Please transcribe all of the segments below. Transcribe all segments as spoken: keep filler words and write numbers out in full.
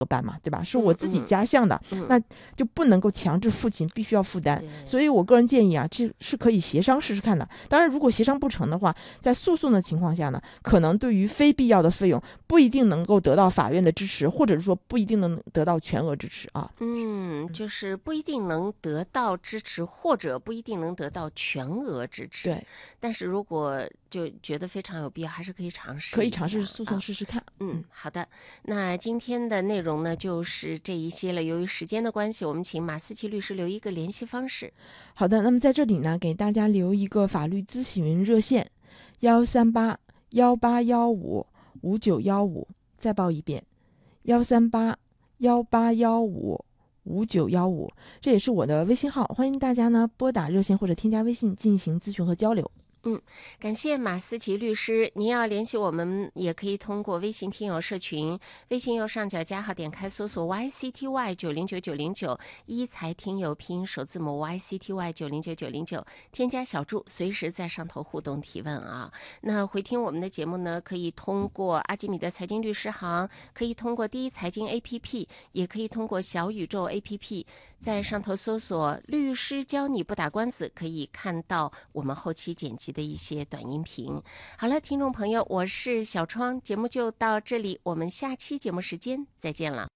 办嘛，对吧？是我自己家项的， 嗯嗯、 那就不能够强制父亲必须要负担。所以我个人建议啊，这是可以协商试试看的。当然，如果协商不成的话，在诉讼的情况下呢，可能对于非必要的费用不一定能够得到法院的支持，或者是说不一定能得到全额支持啊。 嗯，就是不一定能得到支持，或者不一定能得到全额支持。 对， 但是如果就觉得非常有必要，还是可以尝试， 可以尝试诉讼试试看。啊、 嗯，好的。那今天的内容呢，就是这一些了。由于时间的关系，我们请马思琪律师留一个联系方式。 好的，那么在这里呢，给大家留一个法律咨询热线：幺三八幺八幺五五九幺五。再报一遍：幺三八幺八幺五五九幺五。这也是我的微信号，欢迎大家呢拨打热线或者添加微信进行咨询和交流。 嗯，感谢马思琪律师。您要联系我们，也可以通过微信听友社群，微信右上角加号点开搜索 Y C T Y 九零九九零九，一财听友拼音首字母 Y C T Y 九零九九零九，添加小助，随时在上头互动提问啊。那回听我们的节目呢，可以通过阿基米德财经律师行，可以通过第一财经 A P P， 也可以通过小宇宙 A P P， 在上头搜索律师教你不打官司，可以看到我们后期剪辑的一些短音频。好了，听众朋友，我是小窗，节目就到这里，我们下期节目时间再见了。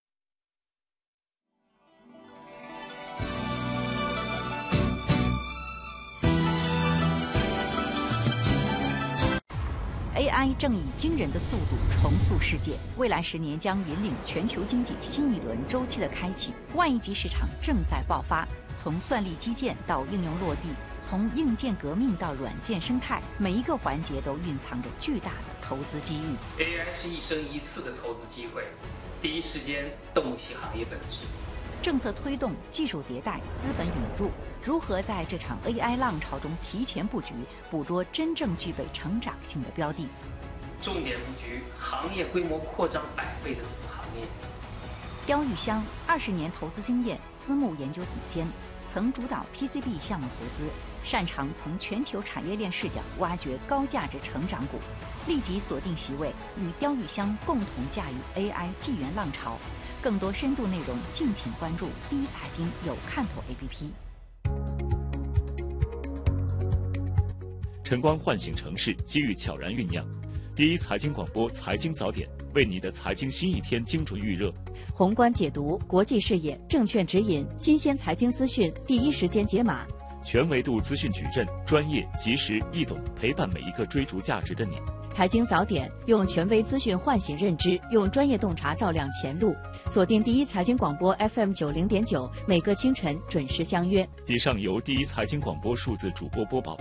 A I 正以惊人的速度重塑世界，未来十年将引领全球经济新一轮周期的开启。万亿级市场正在爆发，从算力基建到应用落地，从硬件革命到软件生态，每一个环节都蕴藏着巨大的投资机遇。 A I 是一生一次的投资机会，第一时间洞悉行业本质。 政策推动、技术迭代、资本引入，如何在这场 A I 浪潮中提前布局，捕捉真正具备成长性的标的？ 重点布局行业规模扩张百倍的子行业。 刁玉香二十年投资经验，私募研究总监，曾主导 P C B 项目投资，擅长从全球产业链视角挖掘高价值成长股。立即锁定席位，与刁玉香共同驾驭 A I 纪元浪潮。更多深度内容，敬请关注第一财经有看头 A P P。 晨光唤醒城市，机遇悄然酝酿。第一财经广播财经早点，为你的财经新一天精准预热。 宏观解读，国际视野，证券指引，新鲜财经资讯，第一时间解码。 全维度资讯矩阵，专业、及时、易懂，陪伴每一个追逐价值的你。 财经早点，用权威资讯唤醒认知，用专业洞察照亮前路。锁定第一财经广播 F M 九零点九，每个清晨准时相约。 以上由第一财经广播数字主播播报。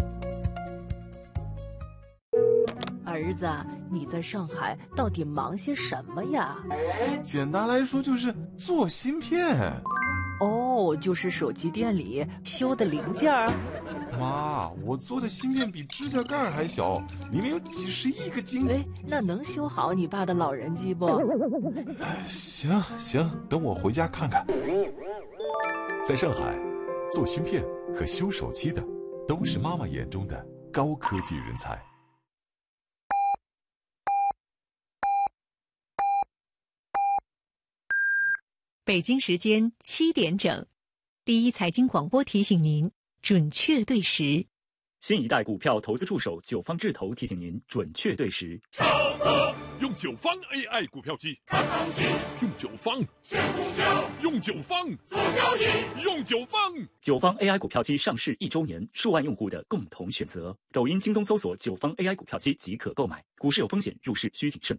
儿子，你在上海到底忙些什么呀？ 简单来说就是做芯片。 哦，就是手机店里修的零件儿。 妈，我做的芯片比指甲盖还小，里面有几十亿个晶。 哎，那能修好你爸的老人机不？ 行行，等我回家看看。 在上海，做芯片和修手机的都是妈妈眼中的高科技人才。 北京时间七点整，第一财经广播提醒您准确对时。 新一代股票投资助手九方智投提醒您准确对时。 上课用九方 A I 股票机，看行情；用九方选股票，用九方做交易，用九方。 九方 A I 股票机上市一周年，数万用户的共同选择。抖音、京东搜索九方 A I 股票机即可购买。股市有风险，入市需谨慎。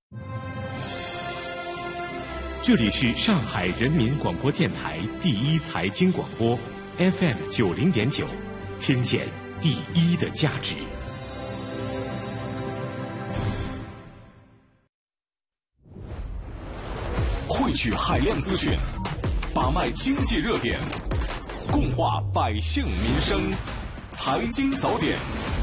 这里是上海人民广播电台第一财经广播 F M 九零点九，听见第一的价值。 汇聚海量资讯，把脉经济热点，共话百姓民生，财经早点。